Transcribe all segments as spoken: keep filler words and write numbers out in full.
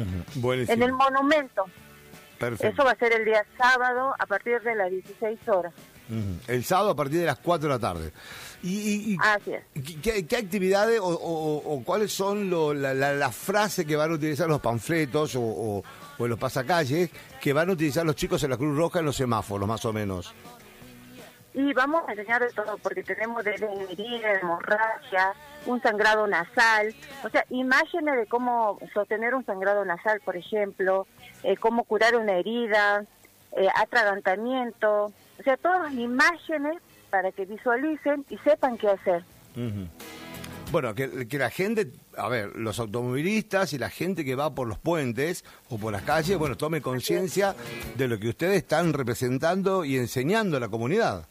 Uh-huh. Buenísimo. En el monumento. Perfecto. Eso va a ser el día sábado a partir de las dieciséis horas. Uh-huh. El sábado a partir de las cuatro de la tarde. ¿Y, y, y Así es. ¿qué, qué actividades o, o, o cuáles son lo, la, la, la frase que van a utilizar los panfletos o, o, o en los pasacalles que van a utilizar los chicos en la Cruz Roja en los semáforos, más o menos? Y vamos a enseñar de todo, porque tenemos desde herida, hemorragia, un sangrado nasal, o sea, imágenes de cómo sostener un sangrado nasal, por ejemplo, eh, cómo curar una herida, eh, atragantamiento, o sea, todas imágenes para que visualicen y sepan qué hacer. Uh-huh. Bueno, que, que la gente, a ver, los automovilistas y la gente que va por los puentes o por las calles, bueno, tome conciencia de lo que ustedes están representando y enseñando a la comunidad.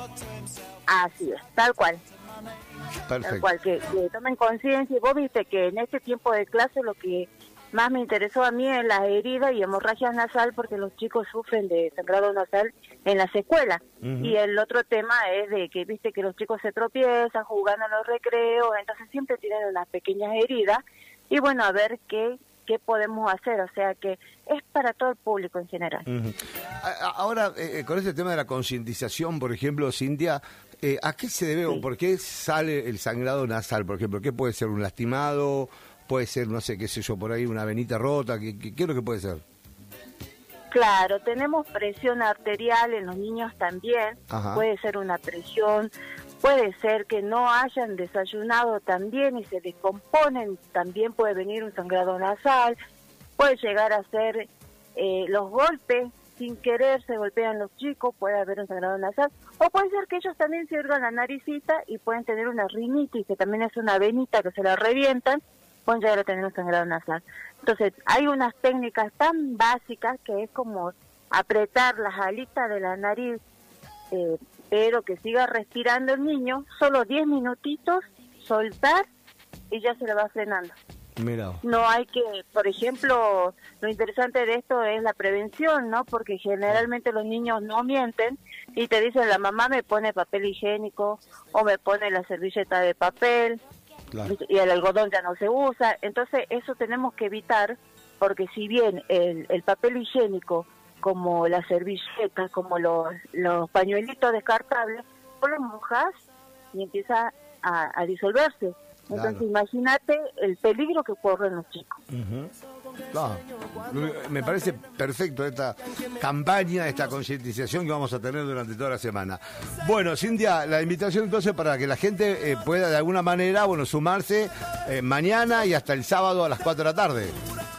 Así es, tal cual. Perfecto. Tal cual, que, que tomen conciencia. Y vos viste que en este tiempo de clase lo que más me interesó a mí es las heridas y hemorragias nasal, porque los chicos sufren de sangrado nasal en las escuelas. Uh-huh. Y el otro tema es de que viste que los chicos se tropiezan jugando en los recreos, entonces siempre tienen unas pequeñas heridas. Y bueno, a ver qué qué podemos hacer, o sea que es para todo el público en general. Uh-huh. Ahora, eh, con este tema de la concientización, por ejemplo, Cintia, eh, ¿a qué se debe sí. o por qué sale el sangrado nasal, por ejemplo? ¿Qué puede ser? ¿Un lastimado? ¿Puede ser, no sé, qué sé yo, por ahí una venita rota? ¿Qué, qué, qué es lo que puede ser? Claro, tenemos presión arterial en los niños también. Ajá. Puede ser una presión, puede ser que no hayan desayunado también y se descomponen, también puede venir un sangrado nasal, puede llegar a ser eh, los golpes, sin querer se golpean los chicos, puede haber un sangrado nasal, o puede ser que ellos también se hurgan la naricita y pueden tener una rinitis, que también es una venita que se la revientan, pueden llegar a tener un sangrado nasal. Entonces, hay unas técnicas tan básicas que es como apretar las alitas de la nariz, eh, pero que siga respirando el niño, solo diez minutitos, soltar y ya se le va frenando. Mirá. No hay que, por ejemplo, lo interesante de esto es la prevención, ¿no? Porque generalmente los niños no mienten y te dicen, la mamá me pone papel higiénico o me pone la servilleta de papel. Claro. Y el algodón ya no se usa, entonces eso tenemos que evitar, porque si bien el, el papel higiénico, como la servilleta, como los, los pañuelitos descartables, vos los mojás y empieza a, a disolverse. Entonces claro. Imagínate el peligro que corren los chicos. Uh-huh. Claro. Me parece perfecto esta campaña, esta concientización que vamos a tener durante toda la semana. Bueno, Cintia, la invitación entonces para que la gente eh, pueda de alguna manera, bueno, sumarse eh, mañana y hasta el sábado a las cuatro de la tarde.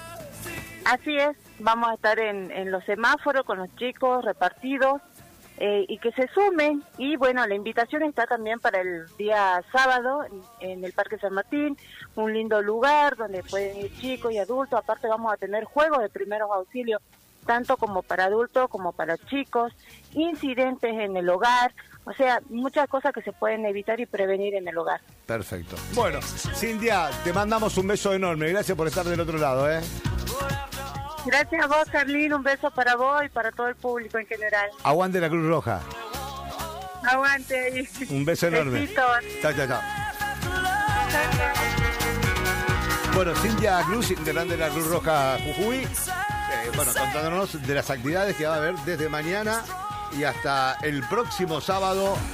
Así es, vamos a estar en, en los semáforos con los chicos repartidos. Eh, y que se sumen, y bueno, la invitación está también para el día sábado en, en el Parque San Martín, un lindo lugar donde pueden ir chicos y adultos, aparte vamos a tener juegos de primeros auxilios, tanto como para adultos como para chicos, incidentes en el hogar, o sea, muchas cosas que se pueden evitar y prevenir en el hogar. Perfecto. Bueno, Cintia, te mandamos un beso enorme, gracias por estar del otro lado, ¿eh? Gracias a vos, Carlín, un beso para vos y para todo el público en general. Aguante la Cruz Roja. Aguante. Un beso enorme. Besitos. Chao, chao, chao. Bueno, Cintia Cruz, integrante de la Cruz Roja Jujuy, eh, bueno, contándonos de las actividades que va a haber desde mañana y hasta el próximo sábado